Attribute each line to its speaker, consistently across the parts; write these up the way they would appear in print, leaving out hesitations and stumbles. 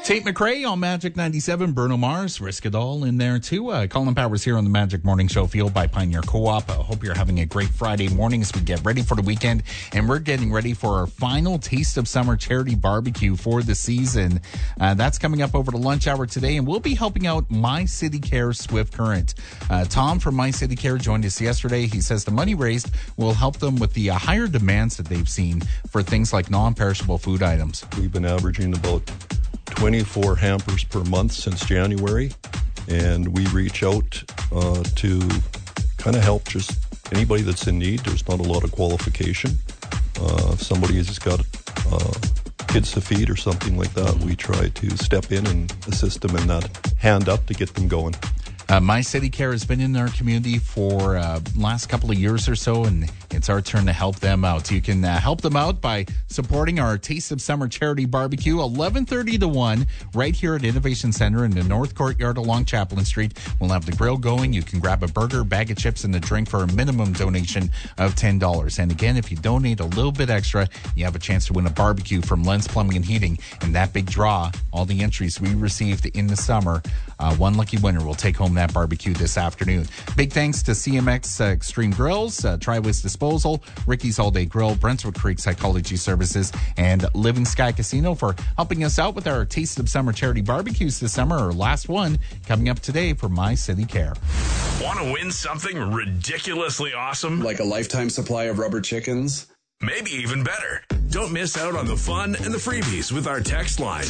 Speaker 1: Tate McRae on Magic 97, Bruno Mars, Risk It All in there too. Colin Powers here on the Magic Morning Show, fueled by Pioneer Co-op. I hope you're having a great Friday morning as we get ready for the weekend. And we're getting ready for our final Taste of Summer charity barbecue for the season. That's coming up over the lunch hour today. And we'll be helping out My City Care Swift Current. Tom from My City Care joined us yesterday. He says the money raised will help them with the higher demands that they've seen for things like non-perishable food items.
Speaker 2: We've been averaging about 24 hampers per month since January, and we reach out to kind of help just anybody that's in need. There's not a lot of qualification. If somebody has got kids to feed or something like that, we try to step in and assist them in that hand up to get them going.
Speaker 1: My City Care has been in our community for last couple of years or so, and it's our turn to help them out. You can help them out by supporting our Taste of Summer charity barbecue, 11:30 to 1, right here at Innovation Center in the North Courtyard along Chaplin Street. We'll have the grill going. You can grab a burger, bag of chips, and a drink for a minimum donation of $10. And again, if you donate a little bit extra, you have a chance to win a barbecue from Lens Plumbing and Heating. And that big draw, all the entries we received in the summer, one lucky winner will take home that barbecue this afternoon. Big thanks to CMX Extreme Grills, Triwist Disposal, Ricky's All Day Grill, Brentwood Creek Psychology Services, and Living Sky Casino for helping us out with our Taste of Summer charity barbecues this summer. Our last one coming up today for My City Care.
Speaker 3: Want to win something ridiculously awesome?
Speaker 4: Like a lifetime supply of rubber chickens?
Speaker 3: Maybe even better. Don't miss out on the fun and the freebies with our text line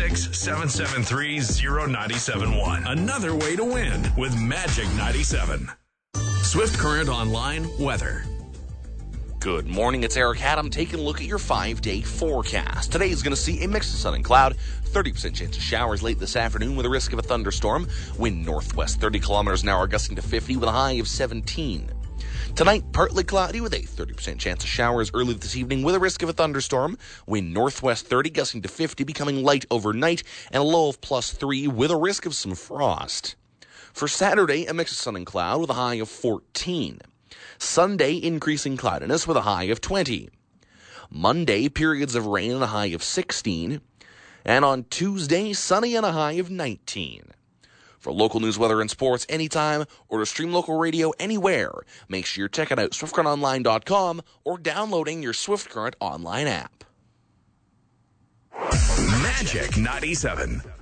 Speaker 3: 306-773-0971. Another way to win with Magic 97. Swift Current Online weather.
Speaker 5: Good morning, it's Eric Haddam taking a look at your 5-day forecast. Today is going to see a mix of sun and cloud, 30% chance of showers late this afternoon with a risk of a thunderstorm. Wind northwest 30 kilometers an hour gusting to 50 with a high of 17. Tonight, partly cloudy with a 30% chance of showers early this evening with a risk of a thunderstorm. Wind northwest 30 gusting to 50, becoming light overnight, and a low of +3 with a risk of some frost. For Saturday, a mix of sun and cloud with a high of 14. Sunday, increasing cloudiness with a high of 20. Monday, periods of rain and a high of 16. And on Tuesday, sunny and a high of 19. For local news, weather, and sports anytime, or to stream local radio anywhere, make sure you're checking out SwiftCurrentOnline.com or downloading your Swift Current online app.
Speaker 3: Magic 97.